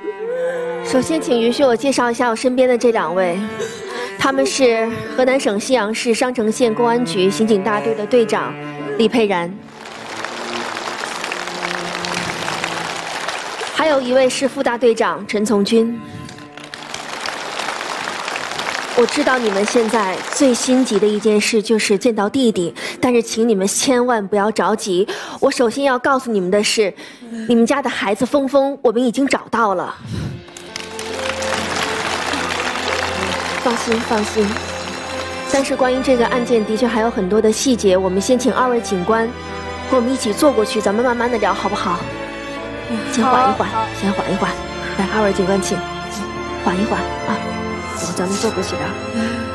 首先，请允许我介绍一下我身边的这2位，他们是河南省信阳市商城县公安局刑警大队的队长李佩然，还有一位是副大队长陈从军。我知道你们现在最心急的一件事就是见到弟弟，但是请你们千万不要着急。我首先要告诉你们的是，你们家的孩子峰峰，我们已经找到了。放心，放心。但是关于这个案件，的确还有很多的细节，我们先请2位警官和我们一起坐过去，咱们慢慢的聊，好不好？先缓一缓，先缓一缓。来，2位警官请，缓一缓啊。走，咱们坐过去聊。